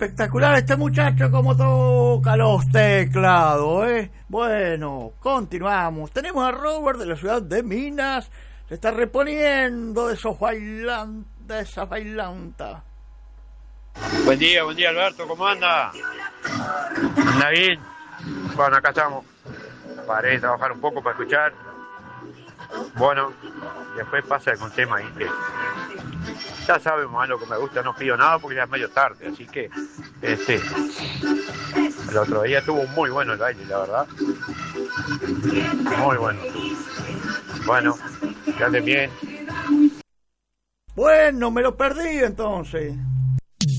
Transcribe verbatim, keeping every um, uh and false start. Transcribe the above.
espectacular este muchacho como toca los teclados, ¿eh? Bueno, continuamos. Tenemos a Robert de la ciudad de Minas. Se está reponiendo de esos bailantes, de esas bailantas. Buen día, buen día Alberto, ¿cómo anda? ¿Anda bien? Bueno, acá estamos. Paré de trabajar un poco para escuchar. Bueno, después pasa algún tema ahí que ya saben más lo que me gusta, no pido nada porque ya es medio tarde, así que este el otro día estuvo muy bueno el baile, la verdad. Muy bueno. Bueno, que anden bien. Bueno, me lo perdí entonces.